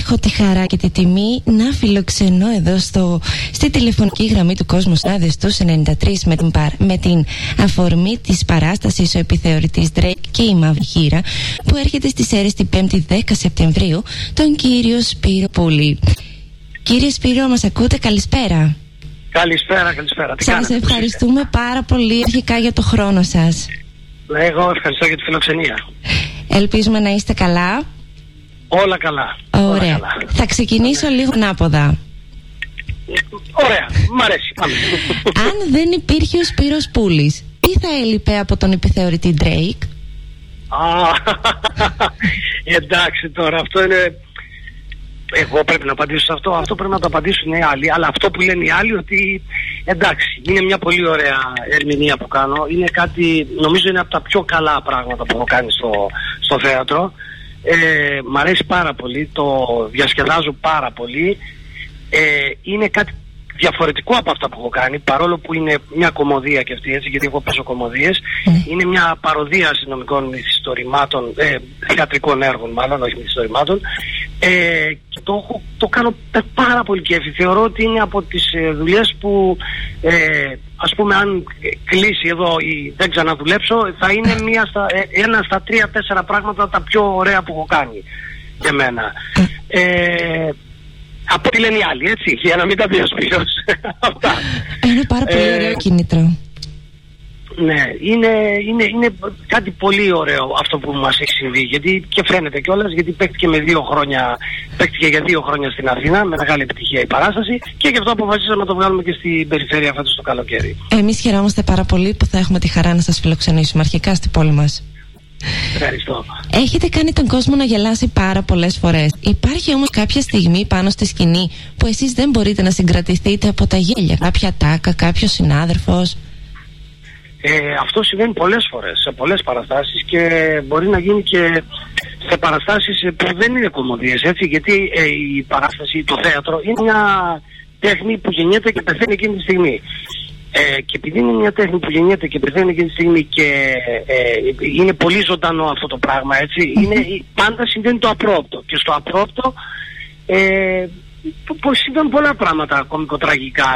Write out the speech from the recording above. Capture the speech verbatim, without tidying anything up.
έχω τη χαρά και τη τιμή να φιλοξενώ εδώ στο, στη τηλεφωνική γραμμή του Κόσμου Στάδες του ενενήντα τρία με την, με την αφορμή της παράστασης ο επιθεωρητής Drake και η Μαύρη Χήρα, που έρχεται στις αίρες την πέμπτη δέκα Σεπτεμβρίου, τον κύριο Σπύρο Πούλη. Κύριε Σπύρο, μας ακούτε? Καλησπέρα. Καλησπέρα, καλησπέρα. Τι σας κάνετε? ευχαριστούμε πάρα πολύ αρχικά για το χρόνο σας. Εγώ ευχαριστώ για τη φιλοξενία. Ελπίζουμε να είστε καλά. Όλα καλά. Ωραία. Όλα καλά. Θα ξεκινήσω Ωραία. λίγο ανάποδα. Ωραία, μ' αρέσει. Πάμε. Αν δεν υπήρχε ο Σπύρος Πούλης, τι θα έλειπε από τον επιθεωρητή Drake? Α, εντάξει τώρα, αυτό είναι... Εγώ πρέπει να απαντήσω σε αυτό. Αυτό πρέπει να το απαντήσουν οι άλλοι. Αλλά αυτό που λένε οι άλλοι, ότι εντάξει, είναι μια πολύ ωραία ερμηνεία που κάνω. Είναι κάτι, νομίζω είναι από τα πιο καλά πράγματα που έχω κάνει στο, στο θέατρο. Ε, μ' αρέσει πάρα πολύ, το διασκεδάζω πάρα πολύ. Ε, είναι κάτι διαφορετικό από αυτά που έχω κάνει, παρόλο που είναι μια κωμωδία και αυτή, έτσι, γιατί εγώ παίζω κωμωδίες. Mm. Είναι μια παροδία αστυνομικών μυθιστορημάτων, ε, θεατρικών έργων μάλλον, όχι μυθιστορημάτων. Ε, και το, το κάνω πάρα πολύ κέφι. Θεωρώ ότι είναι από τις ε, δουλειές που ε, ας πούμε αν κλείσει εδώ ή δεν ξαναδουλέψω, θα είναι μια στα, ε, ένα στα τρία-τέσσερα πράγματα τα πιο ωραία που έχω κάνει για μένα. Ε, από τι λένε οι άλλοι, έτσι, για να μην τα πει ο Σπύρος. Αυτά. Είναι πάρα πολύ ε, ωραίο κίνητρο. Ναι, είναι, είναι, είναι κάτι πολύ ωραίο αυτό που μας έχει συμβεί, γιατί και φαίνεται κιόλας, γιατί παίχτηκε με δύο χρόνια, παίχτηκε για δύο χρόνια στην Αθήνα, με μεγάλη επιτυχία η παράσταση, και γι' αυτό αποφασίσαμε να το βγάλουμε και στην περιφέρεια φέτος το καλοκαίρι. Εμείς χαιρόμαστε πάρα πολύ που θα έχουμε τη χαρά να σας φιλοξενήσουμε αρχικά στην πόλη μας. Ευχαριστώ. Έχετε κάνει τον κόσμο να γελάσει πάρα πολλές φορές. Υπάρχει όμως κάποια στιγμή πάνω στη σκηνή που εσείς δεν μπορείτε να συγκρατηθείτε από τα γέλια? Κάποια τάκα, κάποιος συνάδελφος? Ε, αυτό συμβαίνει πολλές φορές, σε πολλές παραστάσεις, και μπορεί να γίνει και σε παραστάσεις που δεν είναι κωμωδίες, έτσι, γιατί ε, η παράσταση, το θέατρο, είναι μια τέχνη που γεννιέται και πεθαίνει εκείνη τη στιγμή. Ε, και επειδή είναι μια τέχνη που γεννιέται και πεθαίνει εκείνη τη στιγμή και ε, είναι πολύ ζωντανό αυτό το πράγμα, έτσι, είναι, πάντα συμβαίνει το απρόπτο, και στο απρόπτο ε, συμβαίνουν πολλά πράγματα κωμικοτραγικά,